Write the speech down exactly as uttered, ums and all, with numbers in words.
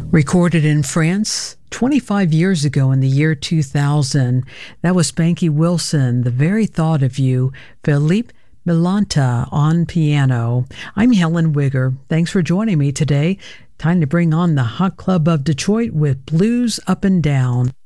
Recorded in France twenty-five years ago in the year two thousand. That was Spanky Wilson, The Very Thought of You, Philippe Milanta on piano. I'm Helen Wigger. Thanks for joining me today. Time to bring on the Hot Club of Detroit with Blues Up and Down.